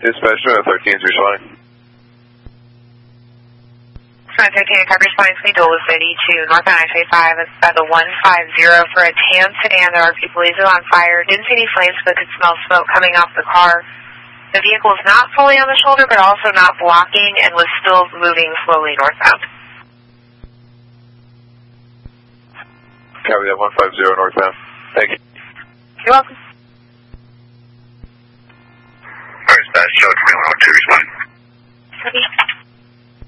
Dispatch 13 is responding. 13, car responding to Dulles 82, northbound I-25, it's by the 150 for a tan sedan. There are people easily on fire. Didn't see any flames, but could smell smoke coming off the car. The vehicle is not fully on the shoulder, but also not blocking, and was still moving slowly northbound. Copy that 150 northbound. Thank you. You're welcome. Dispatch, 2102 responding. Copy.